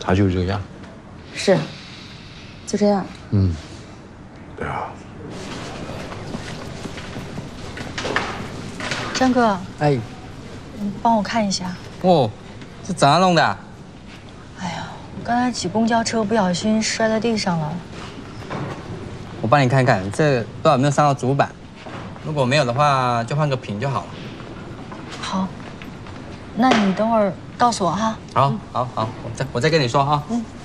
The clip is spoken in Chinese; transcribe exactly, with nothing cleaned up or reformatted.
他就是这个样。 是，就这样。 嗯，对啊。 张哥， 哎， 你帮我看一下。 哦，这怎样弄的？ 哎呀，我刚才挤公交车不小心摔在地上了。 我帮你看看，这不知道有没有伤到主板。如果没有的话，就换个屏就好了。 好，那你等会儿告诉我哈。 好，好，好，我再我再跟你说哈。嗯。